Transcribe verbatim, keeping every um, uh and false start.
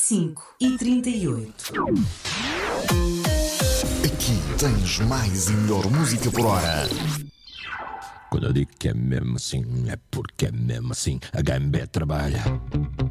cinco e trinta e oito. Aqui tens mais e melhor música por hora. Quando eu digo que é mesmo assim, é porque é mesmo assim. A Gambé trabalha.